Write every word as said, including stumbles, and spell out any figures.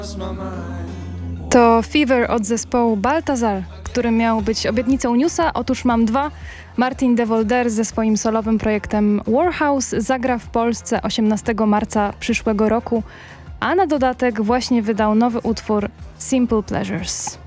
To Fever od zespołu Baltazar, który miał być obietnicą Newsa. Otóż mam dwa. Martin de Volder ze swoim solowym projektem Warhouse zagra w Polsce osiemnastego marca przyszłego roku, a na dodatek właśnie wydał nowy utwór Simple Pleasures.